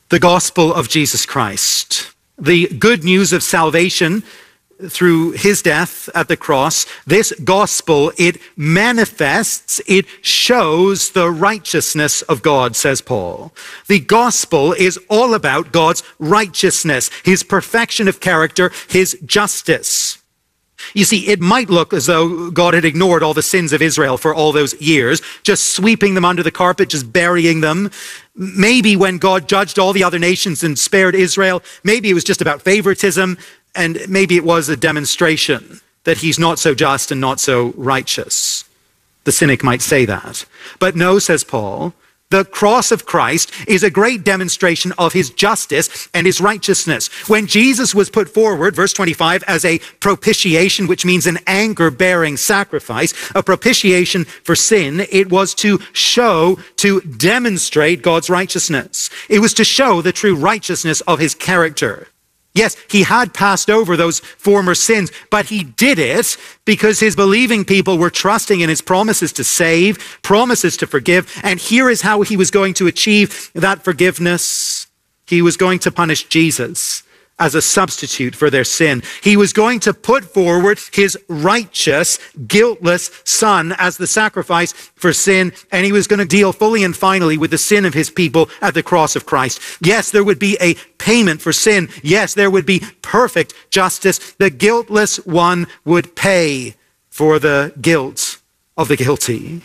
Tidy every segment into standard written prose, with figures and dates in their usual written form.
The gospel of Jesus Christ, the good news of salvation through his death at the cross, this gospel, it manifests, it shows the righteousness of God, says Paul. The gospel is all about God's righteousness, his perfection of character, his justice. You see, it might look as though God had ignored all the sins of Israel for all those years, just sweeping them under the carpet, just burying them. Maybe when God judged all the other nations and spared Israel, maybe it was just about favoritism, and maybe it was a demonstration that he's not so just and not so righteous. The cynic might say that. But no, says Paul, the cross of Christ is a great demonstration of his justice and his righteousness. When Jesus was put forward, verse 25, as a propitiation, which means an anger-bearing sacrifice, a propitiation for sin, it was to show, to demonstrate God's righteousness. It was to show the true righteousness of his character. Yes, he had passed over those former sins, but he did it because his believing people were trusting in his promises to save, promises to forgive, and here is how he was going to achieve that forgiveness. He was going to punish Jesus as a substitute for their sin. He was going to put forward his righteous, guiltless son as the sacrifice for sin, and he was going to deal fully and finally with the sin of his people at the cross of Christ. Yes, there would be a payment for sin. Yes, there would be perfect justice. The guiltless one would pay for the guilt of the guilty.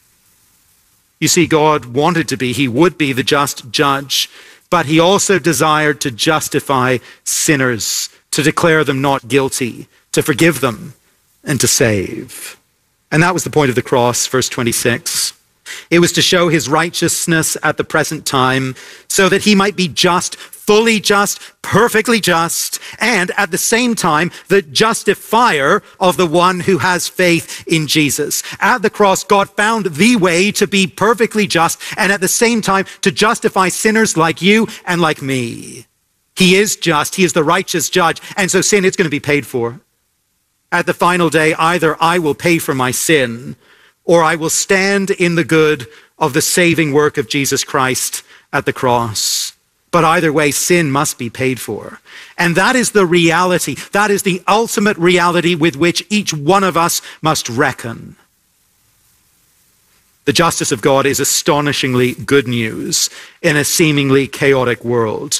You see, God wanted to be, he would be the just judge, but he also desired to justify sinners, to declare them not guilty, to forgive them, and to save. And that was the point of the cross, verse 26. It was to show his righteousness at the present time so that he might be just, fully just, perfectly just, and at the same time, the justifier of the one who has faith in Jesus. At the cross, God found the way to be perfectly just and at the same time to justify sinners like you and like me. He is just. He is the righteous judge. And so sin is going to be paid for. At the final day, either I will pay for my sin or I will stand in the good of the saving work of Jesus Christ at the cross. But either way, sin must be paid for. And that is the reality. That is the ultimate reality with which each one of us must reckon. The justice of God is astonishingly good news in a seemingly chaotic world.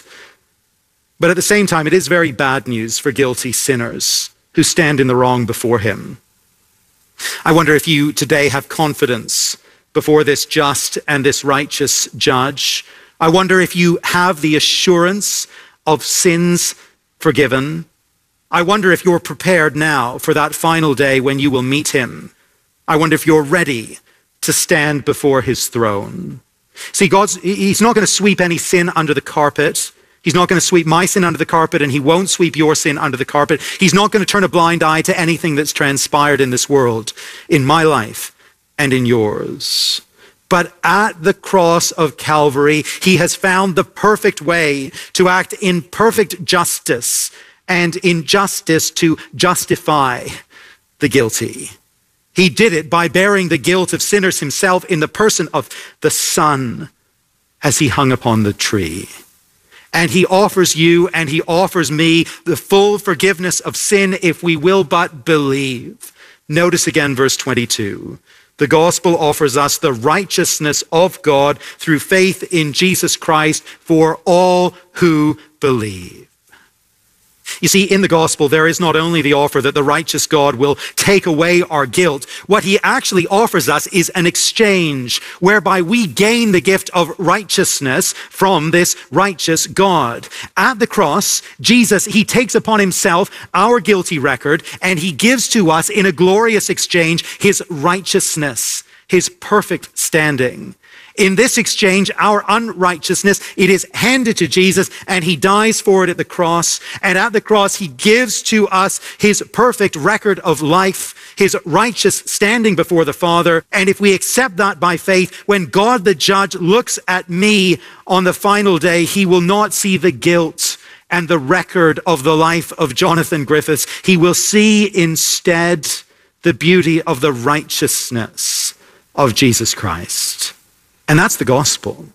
But at the same time, it is very bad news for guilty sinners who stand in the wrong before him. I wonder if you today have confidence before this just and this righteous judge. I wonder if you have the assurance of sins forgiven. I wonder if you're prepared now for that final day when you will meet him. I wonder if you're ready to stand before his throne. See, he's not going to sweep any sin under the carpet. He's not going to sweep my sin under the carpet, and he won't sweep your sin under the carpet. He's not going to turn a blind eye to anything that's transpired in this world, in my life and in yours. But at the cross of Calvary, he has found the perfect way to act in perfect justice and in justice to justify the guilty. He did it by bearing the guilt of sinners himself in the person of the Son as he hung upon the tree. And he offers you and he offers me the full forgiveness of sin if we will but believe. Notice again verse 22. The gospel offers us the righteousness of God through faith in Jesus Christ for all who believe. You see, in the gospel, there is not only the offer that the righteous God will take away our guilt. What he actually offers us is an exchange whereby we gain the gift of righteousness from this righteous God. At the cross, Jesus, he takes upon himself our guilty record and he gives to us in a glorious exchange his righteousness, his perfect standing. In this exchange, our unrighteousness, it is handed to Jesus and he dies for it at the cross. And at the cross, he gives to us his perfect record of life, his righteous standing before the Father. And if we accept that by faith, when God the judge looks at me on the final day, he will not see the guilt and the record of the life of Jonathan Griffiths. He will see instead the beauty of the righteousness of Jesus Christ. And that's the gospel.